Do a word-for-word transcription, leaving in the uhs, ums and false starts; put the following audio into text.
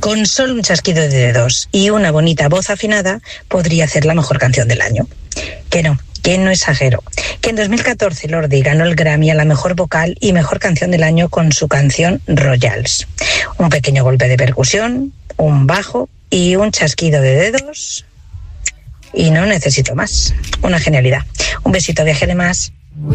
Con solo un chasquido de dedos y una bonita voz afinada podría hacer la mejor canción del año. Que no, que no exagero. Que en dos mil catorce Lordi ganó el Grammy a la mejor vocal y mejor canción del año con su canción Royals. Un pequeño golpe de percusión, un bajo y un chasquido de dedos. Y no necesito más. Una genialidad. Un besito, viajere más.